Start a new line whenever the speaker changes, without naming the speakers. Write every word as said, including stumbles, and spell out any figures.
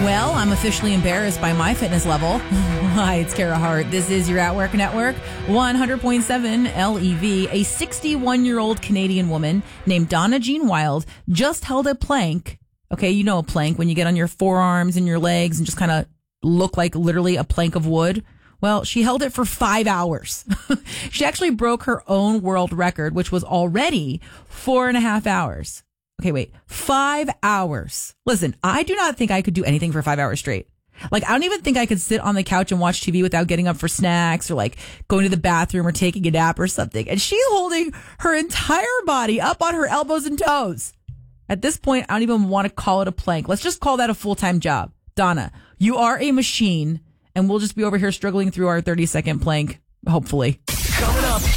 Well, I'm officially embarrassed by my fitness level. Hi, it's Kara Hart. This is your At Work Network, one hundred point seven L E V. A sixty-one-year-old Canadian woman named Donna Jean Wild just held a plank. Okay, you know a plank when you get on your forearms and your legs and just kind of look like literally a plank of wood. Well, she held it for five hours. She actually broke her own world record, which was already four and a half hours. Okay, wait, five hours. Listen, I do not think I could do anything for five hours straight. Like, I don't even think I could sit on the couch and watch T V without getting up for snacks or like going to the bathroom or taking a nap or something. And she's holding her entire body up on her elbows and toes. At this point, I don't even want to call it a plank. Let's just call that a full-time job. Donna, you are a machine, and we'll just be over here struggling through our thirty-second plank, hopefully.